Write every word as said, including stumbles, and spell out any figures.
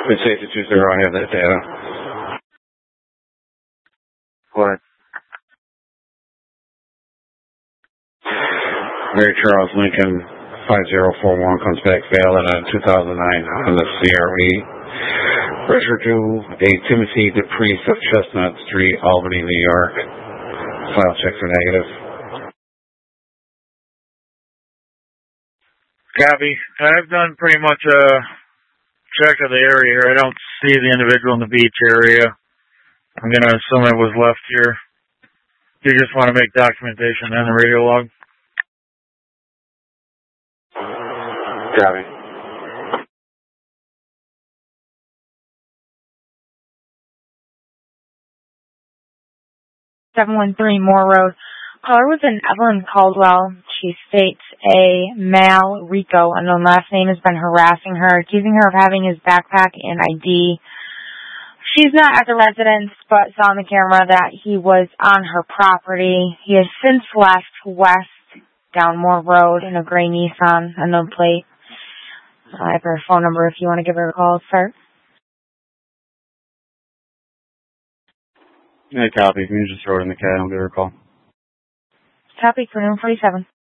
It's eight two zero, I have that data. What? Mary Charles Lincoln five zero four one comes back valid on two thousand nine on the C R E. Pressure to a Timothy Dupree, Chestnut Street, Albany, New York. File checks are negative. Copy. I've done pretty much a check of the area here. I don't see the individual in the beach area. I'm going to assume it was left here. Do you just want to make documentation and the radio log? Copy. seven one three Moore Road. Caller was an Evelyn Caldwell. She states a male, Rico, unknown last name, has been harassing her, accusing her of having his backpack and I D. She's not at the residence, but saw on the camera that he was on her property. He has since left west down Moore Road in a gray Nissan, unknown plate. I have her phone number if you want to give her a call, sir. Yeah, copy. Can you just throw it in the cat and I'll give her a call? Copy for noon forty-seven.